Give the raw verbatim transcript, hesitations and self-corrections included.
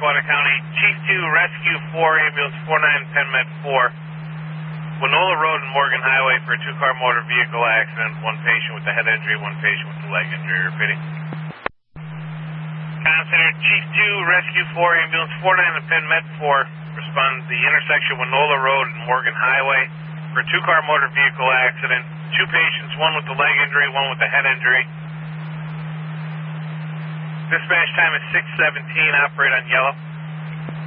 Water County. Chief two, Rescue four, Ambulance four nine, Penn Med four. Winola Road and Morgan Highway for a two-car motor vehicle accident. One patient with a head injury, one patient with a leg injury. Repeating. Comm Center, Chief two, Rescue four, Ambulance four nine, and Penn Med four. Respond to the intersection Winola Road and Morgan Highway for a two-car motor vehicle accident. Two patients, one with a leg injury, one with a head injury. Dispatch time is six seventeen. Operate on yellow.